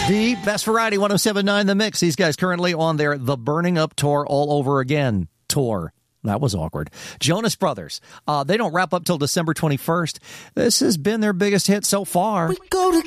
The Best Variety 107.9 The Mix. These guys currently on their The Burning Up Tour All Over Again tour. That was awkward. Jonas Brothers. They don't wrap up till December 21st. This has been their biggest hit so far. We go